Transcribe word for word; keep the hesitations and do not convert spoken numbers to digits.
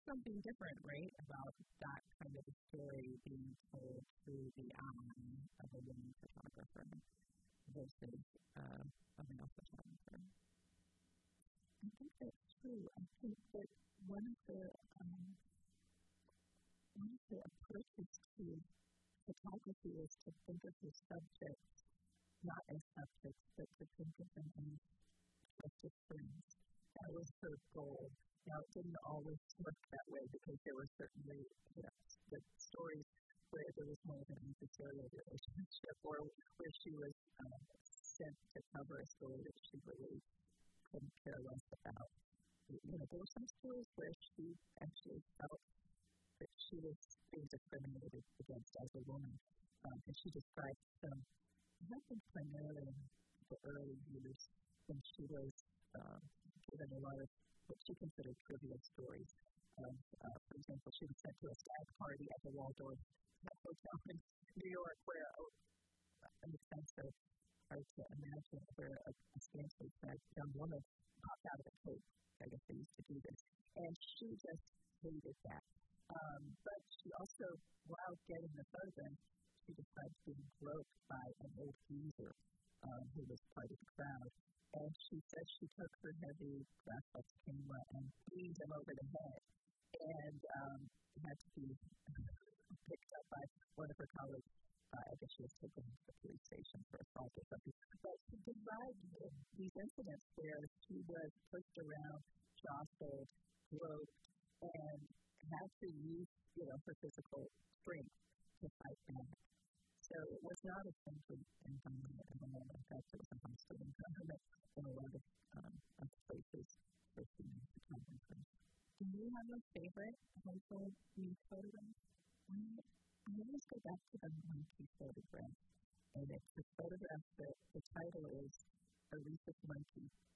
something different, right, about that kind of a story being told through the eye of a woman photographer versus uh, a male photographer. I think that's true. I think that one of the um, one of the approaches to photography is to think of the subjects not as subjects, but to think of them as trusted friends. That was her goal. Now, it didn't always work that way because there were certainly, you know, the stories where there was more than a adversarial relationship or where she was um, sent to cover a story that she really couldn't care less about. You know, there were some stories where she actually felt that she was being discriminated against as a woman. Um, and she described some, I think primarily in the early years when she was um, given a lot of what she considered trivial stories. Of, uh, for example, she was sent to a stag party at the Waldorf Hotel in New York where, oh, it makes sense so hard to imagine, where a, a scantily clad young woman popped out of a cake. I guess they used to do this. And she just hated that. Um, but she also, while getting the photo, she described being groped by an old geezer um, who was part of the crowd. And she said she took her heavy Graflex camera and beamed him over the head. And um, had to be picked up by one of her colleagues. Uh, I guess she was taken to the police station for assault or something. But she described these incidents where she was pushed around, jostled, groped, and had to use, you know, her physical strength to fight back. So it was not a friendly environment at all. In fact, it was a hostile environment in a lot of, um, of places for female photographers. Do you have a favorite household news photograph? Um, I always go back to the monkey photograph. And it's a photograph that the title is A Rhesus Monkey